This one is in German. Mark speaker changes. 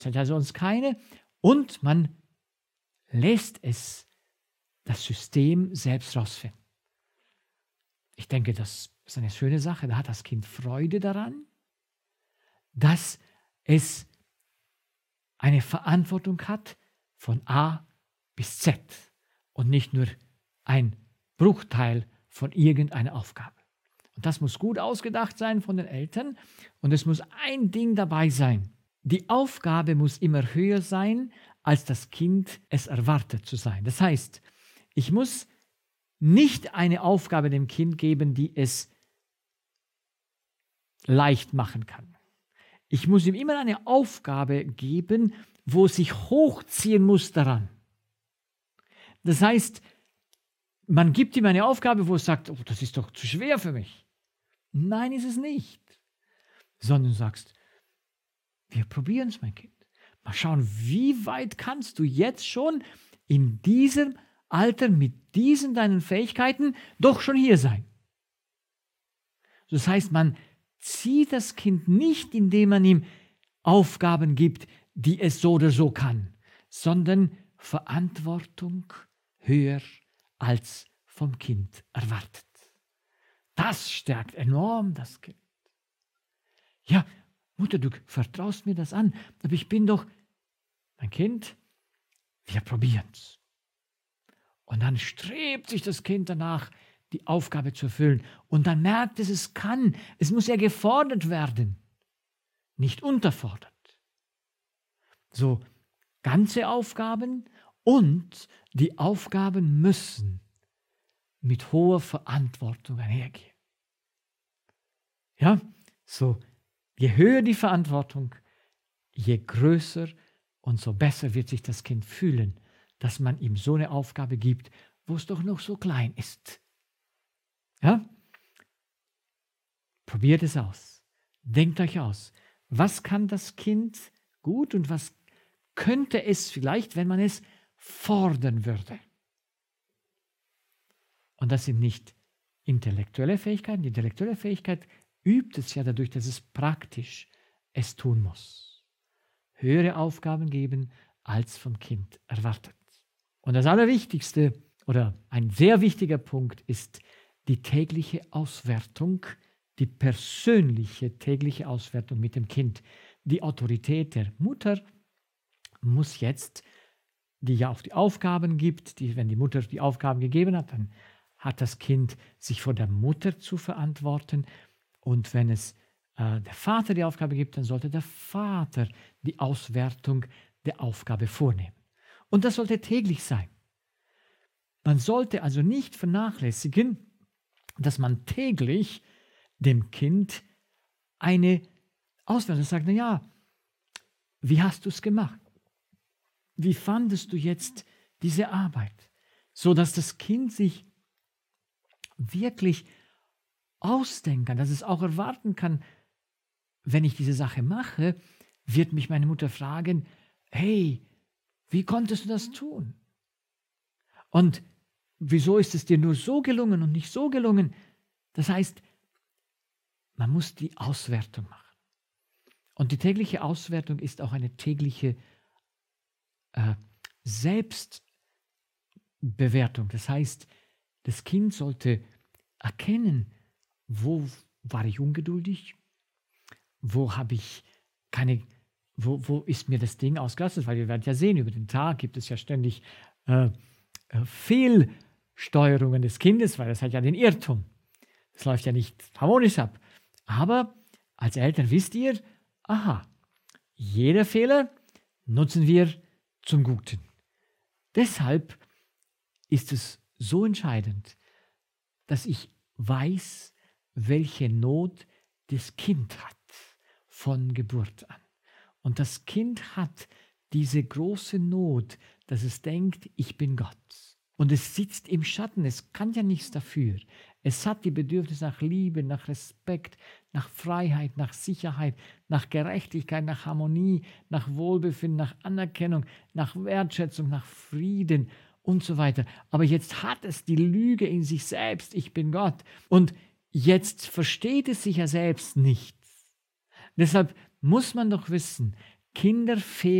Speaker 1: Es hat ja sonst keine. Und man lässt es das System selbst rausfinden. Ich denke, das ist eine schöne Sache. Da hat das Kind Freude daran, dass es eine Verantwortung hat von A bis Z und nicht nur ein Bruchteil von irgendeiner Aufgabe. Und das muss gut ausgedacht sein von den Eltern und es muss ein Ding dabei sein. Die Aufgabe muss immer höher sein, als das Kind es erwartet zu sein. Das heißt, ich muss nicht eine Aufgabe dem Kind geben, die es leicht machen kann. Ich muss ihm immer eine Aufgabe geben, wo es sich hochziehen muss daran. Das heißt, man gibt ihm eine Aufgabe, wo es sagt, oh, das ist doch zu schwer für mich. Nein, ist es nicht. Sondern du sagst, wir probieren es, mein Kind. Mal schauen, wie weit kannst du jetzt schon in diesem Alter mit diesen deinen Fähigkeiten doch schon hier sein. Das heißt, man zieht das Kind nicht, indem man ihm Aufgaben gibt, die es so oder so kann, sondern Verantwortung höher als vom Kind erwartet. Das stärkt enorm das Kind. Ja, Mutter, du vertraust mir das an, aber ich bin doch, mein Kind, wir probieren es. Und dann strebt sich das Kind danach, die Aufgabe zu erfüllen. Und dann merkt es, es kann. Es muss ja gefordert werden, nicht unterfordert. So, ganze Aufgaben und die Aufgaben müssen mit hoher Verantwortung einhergehen. Ja, so, je höher die Verantwortung, je größer und so besser wird sich das Kind fühlen, dass man ihm so eine Aufgabe gibt, wo es doch noch so klein ist. Ja? Probiert es aus. Denkt euch aus, was kann das Kind gut und was könnte es vielleicht, wenn man es fordern würde. Und das sind nicht intellektuelle Fähigkeiten. Die intellektuelle Fähigkeit übt es ja dadurch, dass es praktisch es tun muss. Höhere Aufgaben geben, als vom Kind erwartet. Und das Allerwichtigste oder ein sehr wichtiger Punkt ist die tägliche Auswertung, die persönliche tägliche Auswertung mit dem Kind. Die Autorität der Mutter muss jetzt, die ja auch die Aufgaben gibt, wenn die Mutter die Aufgaben gegeben hat, dann hat das Kind sich vor der Mutter zu verantworten. Und wenn es der Vater die Aufgabe gibt, dann sollte der Vater die Auswertung der Aufgabe vornehmen. Und das sollte täglich sein. Man sollte also nicht vernachlässigen, dass man täglich dem Kind eine Auswertung sagt, naja, wie hast du es gemacht? Wie fandest du jetzt diese Arbeit? So dass das Kind sich wirklich ausdenken kann, dass es auch erwarten kann, wenn ich diese Sache mache, wird mich meine Mutter fragen, hey, wie konntest du das tun? Und wieso ist es dir nur so gelungen und nicht so gelungen? Das heißt, man muss die Auswertung machen. Und die tägliche Auswertung ist auch eine tägliche Selbstbewertung. Das heißt, das Kind sollte erkennen, wo war ich ungeduldig, wo habe ich wo ist mir das Ding ausgelastet, weil ihr werdet ja sehen, über den Tag gibt es ja ständig Fehlsteuerungen des Kindes, weil das hat ja den Irrtum. Das läuft ja nicht harmonisch ab. Aber als Eltern wisst ihr, aha, jeder Fehler nutzen wir zum Guten. Deshalb ist es so entscheidend, dass ich weiß, welche Not das Kind hat von Geburt an. Und das Kind hat diese große Not, dass es denkt, ich bin Gott. Und es sitzt im Schatten, es kann ja nichts dafür. Es hat die Bedürfnisse nach Liebe, nach Respekt, nach Freiheit, nach Sicherheit, nach Gerechtigkeit, nach Harmonie, nach Wohlbefinden, nach Anerkennung, nach Wertschätzung, nach Frieden und so weiter. Aber jetzt hat es die Lüge in sich selbst, ich bin Gott. Und jetzt versteht es sich ja selbst nicht. Deshalb muss man doch wissen, Kinder